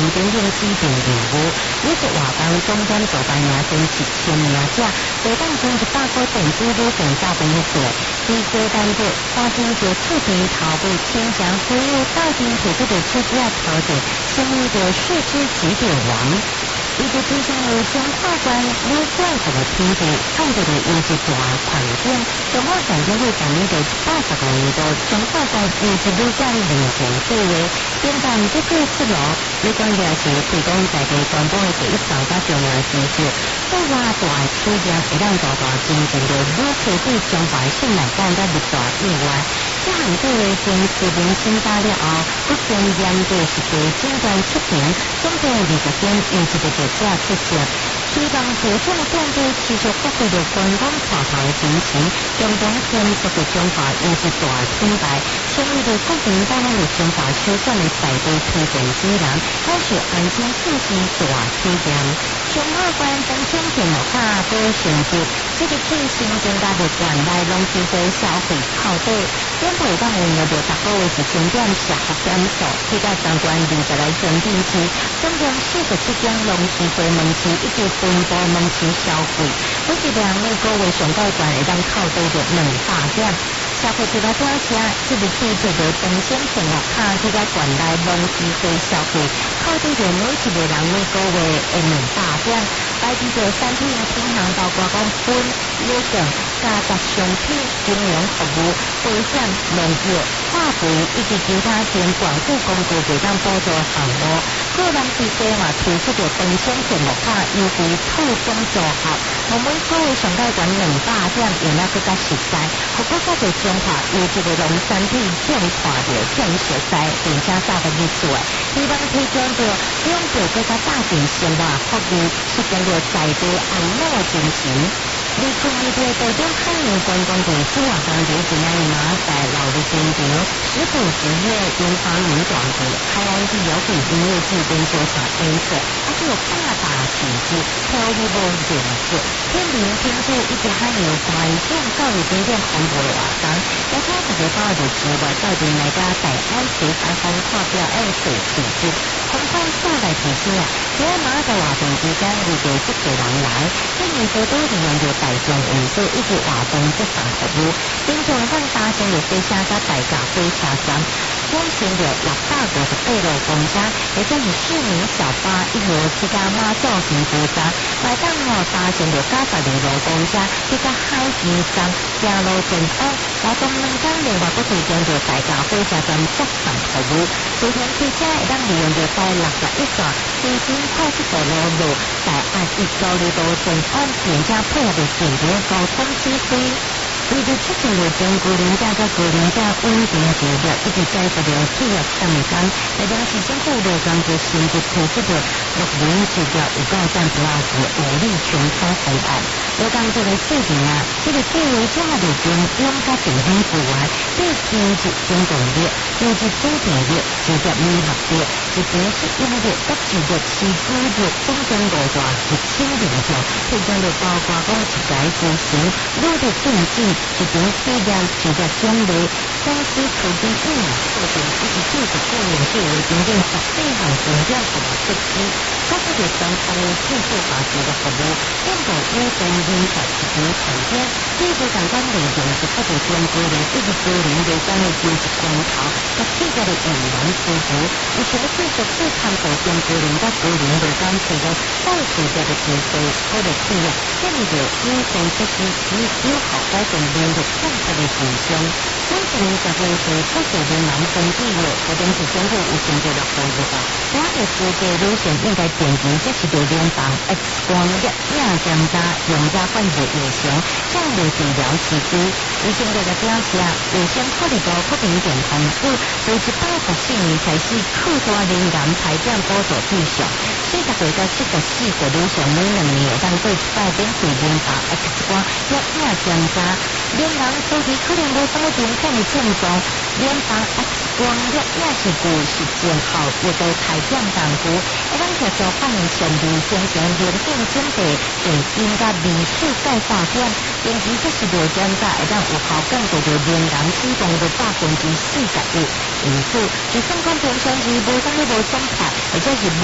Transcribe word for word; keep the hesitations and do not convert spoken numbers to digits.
顶顶指定任务，每一活动总点做班名先一千名者，每当前一百个电子旅行照片去做，地接单位花钱就厝边头尾亲像所有到底提出的出价条件，成为着数之几点王。伊就推荐了中华关旅馆这个品质，看到的有一大环境，中华饭店会上面的一百十个年度中华关有一旅馆零件对位，点办这个出炉，旅馆了解提供在地传播的第一手甲重要知识，对外大体验会让大大增进着旅客对中华信赖感甲密度以外。这项计划经市民审查了后，不经严格实地诊断测评，总共二十点有一个结果出现。希望各种店家持续发挥着观光带头的精神，共同建设着中华有一大品牌，成为着国民台湾的中华首选的在地推荐指南，也是安全设施大体验。中华关当前电脑卡保升级，这个对新增加的原来拢是做消费靠底。点会当运用着逐个月一千点社福点数，去到三关二十来前定期，总共四十七点龙市回门市以及分布门市消费，每一两每个月上到关会当靠底着两百点。消费一个多车，这个对这个当前电脑卡去到原来龙市回消费，靠底着每一个人每个月的两百点。来自着产品品项包括讲本、旅券、加值商品、金融服务、保险、门票、话费以及其他相关顾工具会当补助项目。个人司机嘛推出着当前电脑卡优惠套装组合，我每个月上到管两百点，用了更加实在。不过较侪中华有一个农产品欠看着欠实在，并且早个日出来，希望推荐着用着更加大众生活福利，实现着在地安乐精神。离开一个代表海洋观光公司活动节今年马赛老的经典，食品职业研发民广局，海岸地有品音乐剧跟秀场演出，还有大大体积漂移波演出，天明天气以及海洋环境教育景点红火活动，邀请大家到日之外到店来家大安水彩虹跨表演水体质，红宽下来提醒啊，只要马在活动之间遇到这个人来，今年多多利用着大众运输以及活动这项服务，并且让搭乘着飞车甲大家飞车站，选择着六百五十八路公车，也就是市民小巴一路去到马祖新埔站，来当哦搭乘着九十二路公车去到海基站，行路前方，活动两天另外佫提供着大家飞车站接送服务，随行汽车会当利用着第六十一线新兴快速道路路，在按一高路道前方，并且配合着全面交通指挥。为了促进着中高龄者甲高龄者稳定就业，以及解决着企业上班，台中市政府劳工局新制推出着六零指标有够占 plus 武力全开方案。劳工局的制定啊，这个计划这么的中央甲地方之外，对经济经济力、经济主体力、就业联合力、一边是因为各就业市居力总共五大一千零项，推荐着包括讲一改执行、努力进进。一边体验就业奖励、公司投资应用课程以及技术供应计划等等十四项重点服务设施，包括着相关的技术化学的服务，并且优先引发一边产业，第一个相关内容是包括中高龄以及高龄有关的经济光头，甲企业的语言需求，而且继续去探讨中高龄甲高龄有关企业在企业的经济或者企业建立着优先设施以友好改善联络政策的形象。当前社会是不少的男生企业，或者是政府有成就的服务的，我的世界路线应该点击这是对联邦 X 光液亚检查用家患者卫生，这样的治疗时机。卫生局的表示啊，卫生福利部国民健康署在一百十四年开始扩大人癌排检补助对象，四十岁到七十四岁以上每两年会当做一摆免费联邦 X 光液亚检查。连人初期可能无什么明显的症状，联邦 X 光液也是具实践后也都开检功夫，会当协助反映前面先前严重准备并应该未数再化检，定期测试着检查会当有效降低着连人死亡的百分之四十一。因此，就算讲平常时无啥物无状态，或者是无